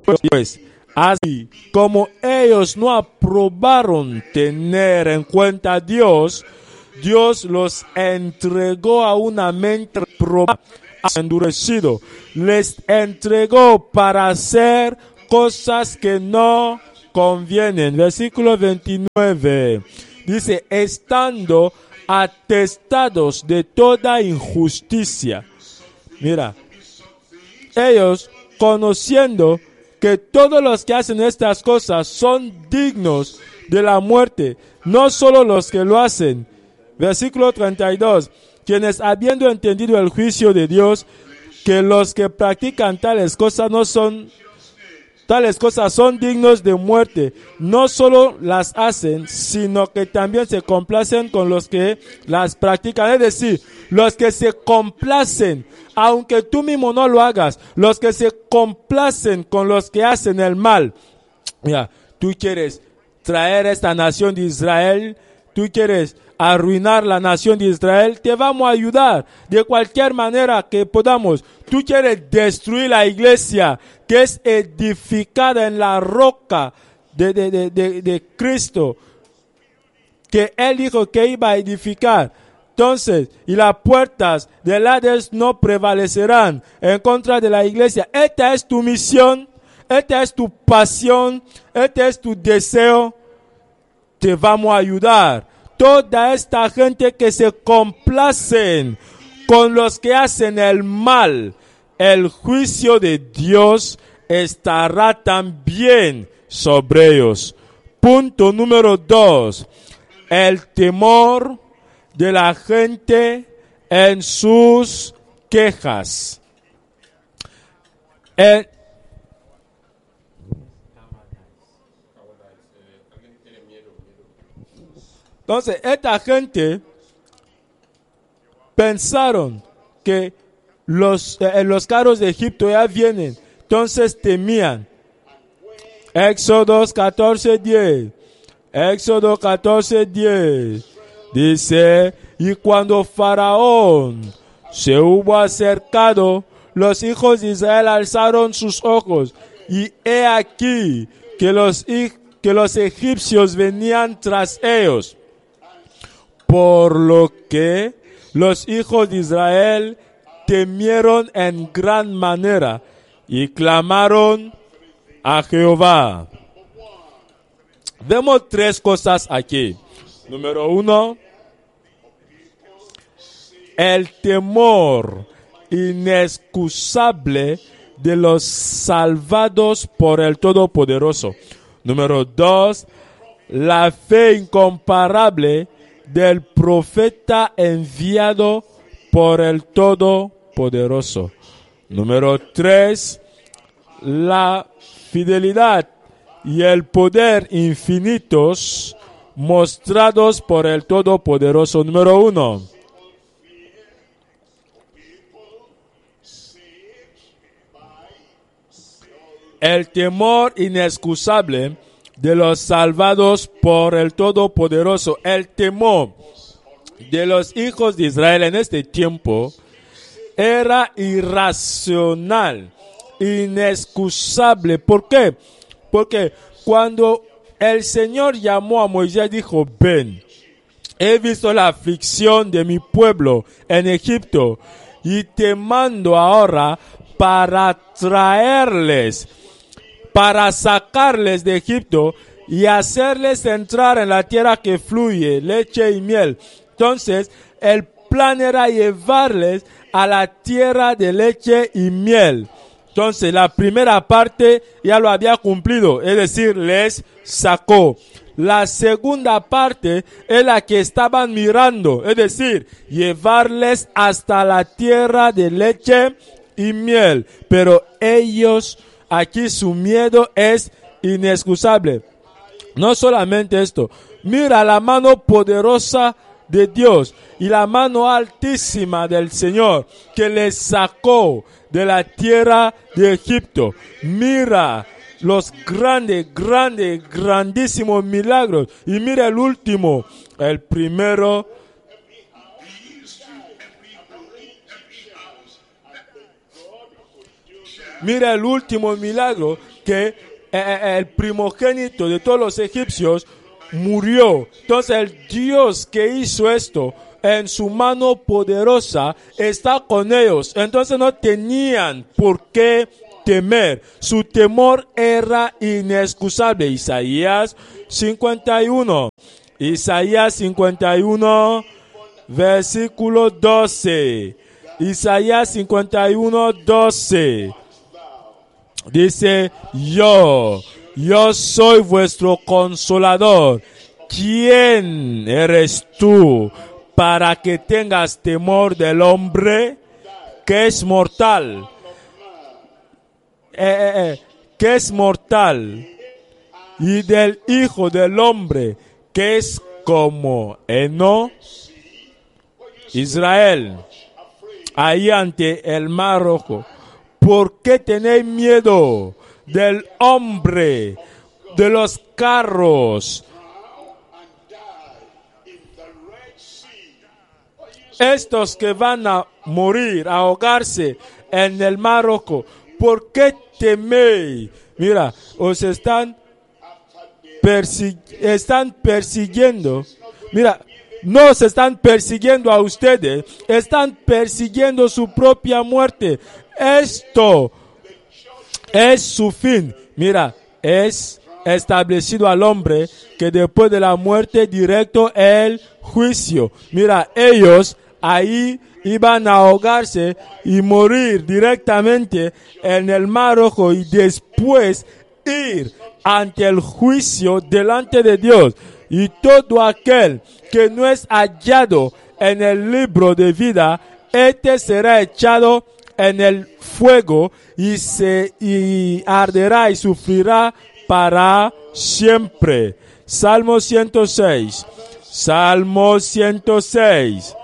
Pues, así como ellos no aprobaron tener en cuenta a Dios, Dios los entregó a una mente reprobada, endurecido. Les entregó para hacer cosas que no convienen. Versículo 29. Dice, estando atestados de toda injusticia. Mira, ellos conociendo que todos los que hacen estas cosas son dignos de la muerte, no solo los que lo hacen. Versículo 32. Quienes habiendo entendido el juicio de Dios, que los que practican tales cosas son dignos de muerte, no solo las hacen, sino que también se complacen con los que las practican. Es decir, los que se complacen, aunque tú mismo no lo hagas, los que se complacen con los que hacen el mal. Mira, tú quieres traer esta nación de Israel, tú quieres arruinar la nación de Israel, te vamos a ayudar de cualquier manera que podamos. Tú quieres destruir la iglesia que es edificada en la roca de Cristo, que Él dijo que iba a edificar. Entonces, y las puertas del Hades no prevalecerán en contra de la iglesia. Esta es tu misión, esta es tu pasión, este es tu deseo. Te vamos a ayudar. Toda esta gente que se complacen con los que hacen el mal, el juicio de Dios estará también sobre ellos. Punto número 2. El temor de la gente en sus quejas. Entonces, esta gente pensaron que los carros de Egipto ya vienen. Entonces temían. Éxodo 14:10. Éxodo 14:10. Dice, y cuando Faraón se hubo acercado, los hijos de Israel alzaron sus ojos. Y he aquí que los egipcios venían tras ellos. Por lo que los hijos de Israel temieron en gran manera y clamaron a Jehová. Vemos 3 cosas aquí. Número 1, el temor inexcusable de los salvados por el Todopoderoso. Número 2, la fe incomparable del profeta enviado por el Todopoderoso. Número 3, la fidelidad y el poder infinitos mostrados por el Todopoderoso. Número 1, el temor inexcusable de los salvados por el Todopoderoso. El temor de los hijos de Israel en este tiempo era irracional, inexcusable. ¿Por qué? Porque cuando el Señor llamó a Moisés, dijo, ven, he visto la aflicción de mi pueblo en Egipto y te mando ahora para traerles, para sacarles de Egipto y hacerles entrar en la tierra que fluye leche y miel. Entonces, el plan era llevarles a la tierra de leche y miel. Entonces, la primera parte ya lo había cumplido, es decir, les sacó. La segunda parte es la que estaban mirando, es decir, llevarles hasta la tierra de leche y miel. Pero ellos, aquí su miedo es inexcusable. No solamente esto, mira la mano poderosa de Dios y la mano altísima del Señor que les sacó de la tierra de Egipto. Mira los grandísimos milagros. Y mira el último, el primero. Mira el último milagro, que el primogénito de todos los egipcios murió. Entonces el Dios que hizo esto en su mano poderosa está con ellos. Entonces no tenían por qué temer. Su temor era inexcusable. Isaías 51. Isaías 51, versículo 12. Isaías 51, 12. Dice, yo soy vuestro consolador. ¿Quién eres tú para que tengas temor del hombre que es mortal? Que es mortal. Y del Hijo del Hombre que es como heno. Israel, ahí ante el Mar Rojo, ¿por qué tenéis miedo del hombre, de los carros? Estos que van a morir, a ahogarse en el Mar Rojo, ¿por qué teméis? Mira, os están persiguiendo. Mira, no se están persiguiendo a ustedes, están persiguiendo su propia muerte. Esto es su fin. Mira, es establecido al hombre que después de la muerte directo el juicio. Mira, ellos ahí iban a ahogarse y morir directamente en el Mar Rojo y después ir ante el juicio delante de Dios. Y todo aquel que no es hallado en el libro de vida, este será echado en el fuego y arderá y sufrirá para siempre. Salmo 106. Salmo 106.